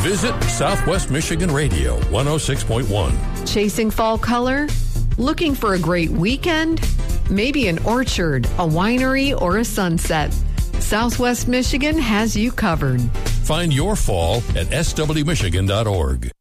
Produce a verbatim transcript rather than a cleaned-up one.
Visit Southwest Michigan Radio one oh six point one. Chasing fall color? Looking for a great weekend? Maybe an orchard, a winery, or a sunset. Southwest Michigan has you covered. Find your fall at s w michigan dot org.